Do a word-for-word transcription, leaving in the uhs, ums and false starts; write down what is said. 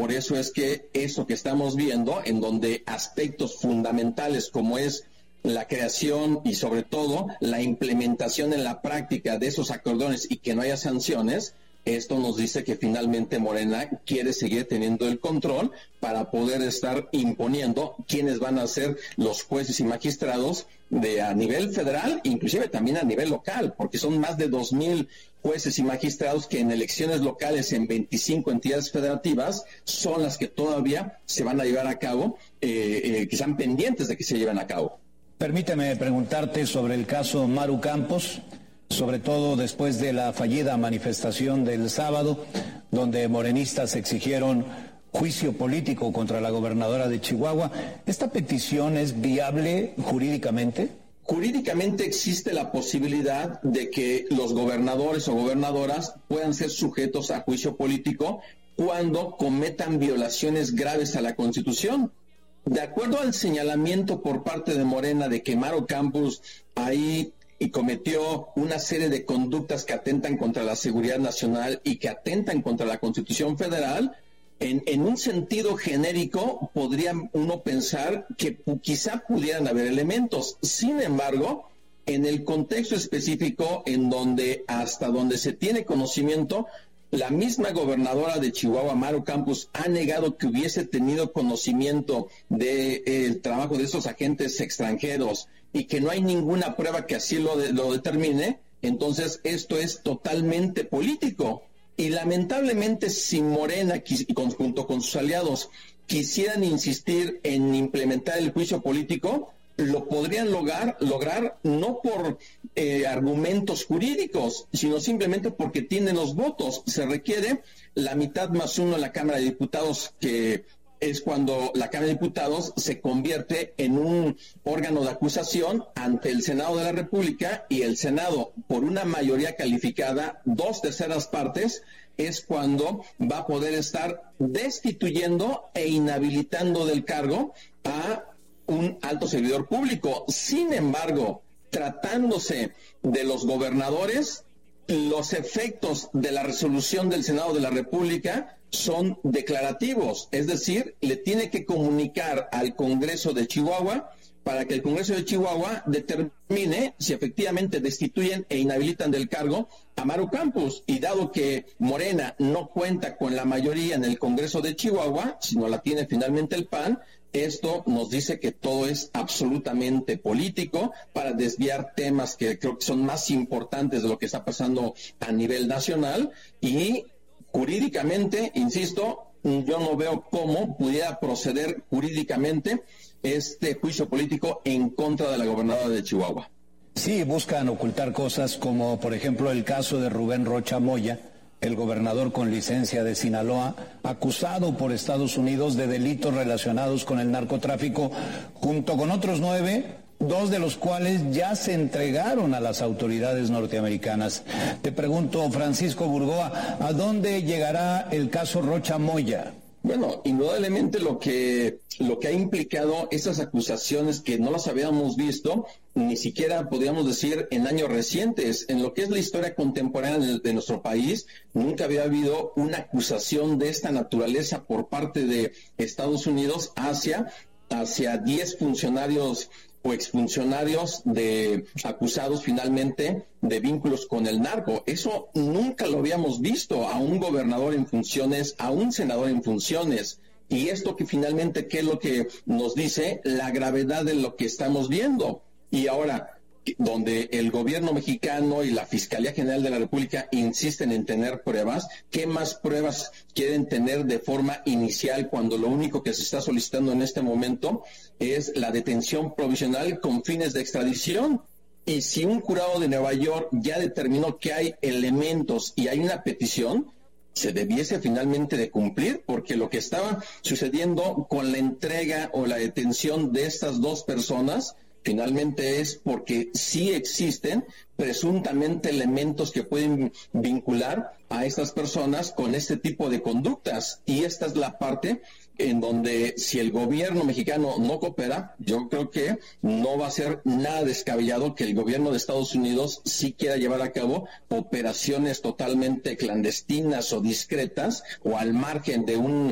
por eso es que eso que estamos viendo, en donde aspectos fundamentales como es la creación y sobre todo la implementación en la práctica de esos acordones y que no haya sanciones, esto nos dice que finalmente Morena quiere seguir teniendo el control para poder estar imponiendo quiénes van a ser los jueces y magistrados de a nivel federal, inclusive también a nivel local, porque son más de dos mil jueces y magistrados que en elecciones locales en veinticinco entidades federativas son las que todavía se van a llevar a cabo, eh, eh, que están pendientes de que se lleven a cabo. Permíteme preguntarte sobre el caso Maru Campos, sobre todo después de la fallida manifestación del sábado, donde morenistas exigieron juicio político contra la gobernadora de Chihuahua. ¿Esta petición es viable jurídicamente? Jurídicamente existe la posibilidad de que los gobernadores o gobernadoras puedan ser sujetos a juicio político cuando cometan violaciones graves a la Constitución. De acuerdo al señalamiento por parte de Morena de que Maru Campos ahí y cometió una serie de conductas que atentan contra la seguridad nacional y que atentan contra la Constitución Federal, en, en un sentido genérico podría uno pensar que quizá pudieran haber elementos. Sin embargo, en el contexto específico en donde hasta donde se tiene conocimiento, la misma gobernadora de Chihuahua, Maru Campos, ha negado que hubiese tenido conocimiento del de, trabajo de esos agentes extranjeros y que no hay ninguna prueba que así lo, de, lo determine. Entonces esto es totalmente político. Y lamentablemente si Morena, junto con sus aliados, quisieran insistir en implementar el juicio político, lo podrían lograr, lograr no por eh, argumentos jurídicos, sino simplemente porque tienen los votos. Se requiere la mitad más uno en la Cámara de Diputados, que es cuando la Cámara de Diputados se convierte en un órgano de acusación ante el Senado de la República, y el Senado, por una mayoría calificada, dos terceras partes, es cuando va a poder estar destituyendo e inhabilitando del cargo a un alto servidor público. Sin embargo, tratándose de los gobernadores, los efectos de la resolución del Senado de la República son declarativos, es decir, le tiene que comunicar al Congreso de Chihuahua para que el Congreso de Chihuahua determine si efectivamente destituyen e inhabilitan del cargo a Maru Campos. Y dado que Morena no cuenta con la mayoría en el Congreso de Chihuahua, sino la tiene finalmente el P A N, esto nos dice que todo es absolutamente político para desviar temas que creo que son más importantes de lo que está pasando a nivel nacional. Y jurídicamente, insisto, yo no veo cómo pudiera proceder jurídicamente este juicio político en contra de la gobernadora de Chihuahua. Sí, buscan ocultar cosas como, por ejemplo, el caso de Rubén Rocha Moya, el gobernador con licencia de Sinaloa, acusado por Estados Unidos de delitos relacionados con el narcotráfico, junto con otros nueve, dos de los cuales ya se entregaron a las autoridades norteamericanas. Te pregunto, Francisco Burgoa, ¿a dónde llegará el caso Rocha Moya? Bueno, indudablemente lo que lo que ha implicado esas acusaciones que no las habíamos visto, ni siquiera podríamos decir en años recientes, en lo que es la historia contemporánea de, de nuestro país, nunca había habido una acusación de esta naturaleza por parte de Estados Unidos hacia, hacia diez funcionarios o exfuncionarios de acusados finalmente de vínculos con el narco. Eso nunca lo habíamos visto, a un gobernador en funciones, a un senador en funciones. Y esto que finalmente, ¿qué es lo que nos dice? La gravedad de lo que estamos viendo. Y ahora, donde el gobierno mexicano y la Fiscalía General de la República insisten en tener pruebas, ¿qué más pruebas quieren tener de forma inicial cuando lo único que se está solicitando en este momento es la detención provisional con fines de extradición? Y si un jurado de Nueva York ya determinó que hay elementos y hay una petición, se debiese finalmente de cumplir, porque lo que estaba sucediendo con la entrega o la detención de estas dos personas finalmente es porque sí existen presuntamente elementos que pueden vincular a estas personas con este tipo de conductas. Y esta es la parte en donde si el gobierno mexicano no coopera, yo creo que no va a ser nada descabellado que el gobierno de Estados Unidos sí quiera llevar a cabo operaciones totalmente clandestinas o discretas o al margen de un